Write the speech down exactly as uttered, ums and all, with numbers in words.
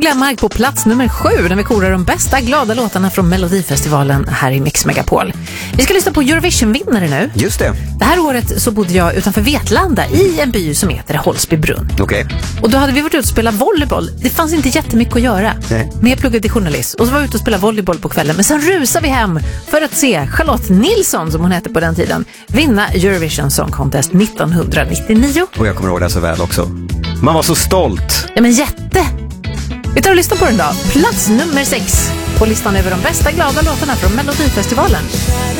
Glenmark på plats nummer sju när vi korar de bästa glada låtarna från Melodifestivalen här i Mix Megapol. Vi ska lyssna på Eurovision-vinnare nu. Just det. Det här året så bodde jag utanför Vetlanda i en by som heter Holsbybrunn. Okej. Okay. Och då hade vi varit ute och spela volleyboll. Det fanns inte jättemycket att göra. Nej. Men jag pluggade till journalist och så var vi ute och spelade volleyboll på kvällen. Men sen rusade vi hem för att se Charlotte Nilsson, som hon hette på den tiden, vinna Eurovision Song Contest nittonhundranittionio. Och jag kommer ihåg det så väl också. Man var så stolt. Ja, men jätte! Vi tar och lyssnar på den då. Plats nummer sex på listan över de bästa glada låtarna från Melodifestivalen.